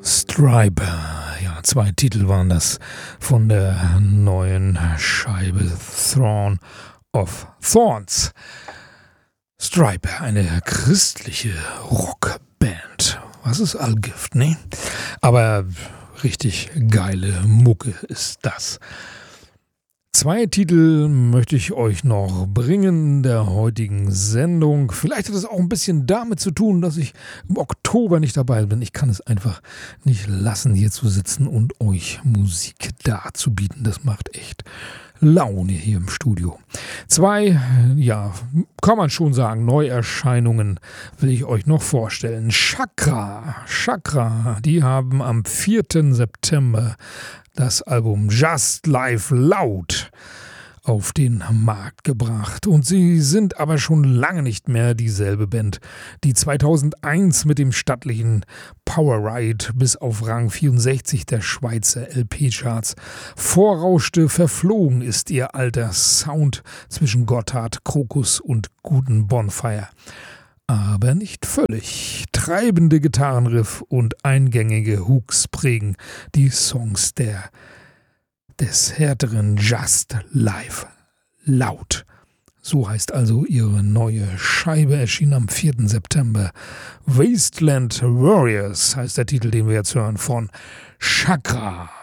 Stripe. Ja, 2 Titel waren das von der neuen Scheibe Throne of Thorns. Stripe, eine christliche Rockband. Was ist Allgift, ne? Aber richtig geile Mucke ist das. 2 Titel möchte ich euch noch bringen in der heutigen Sendung. Vielleicht hat es auch ein bisschen damit zu tun, dass ich im Oktober nicht dabei bin. Ich kann es einfach nicht lassen, hier zu sitzen und euch Musik darzubieten. Das macht echt Laune hier im Studio. 2, ja, kann man schon sagen, Neuerscheinungen will ich euch noch vorstellen. Chakra, die haben am 4. September das Album Just Live Loud auf den Markt gebracht. Und sie sind aber schon lange nicht mehr dieselbe Band, die 2001 mit dem stattlichen Power Ride bis auf Rang 64 der Schweizer LP-Charts vorrauschte. Verflogen ist ihr alter Sound zwischen Gotthard, Krokus und guten Bonfire. Aber nicht völlig. Treibende Gitarrenriff und eingängige Hooks prägen die Songs des härteren Just Live Loud. So heißt also ihre neue Scheibe, erschien am 4. September. Wasteland Warriors heißt der Titel, den wir jetzt hören, von Chakra.